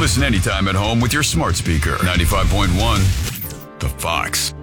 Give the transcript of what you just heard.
Listen anytime at home with your smart speaker. 95.1 The Fox.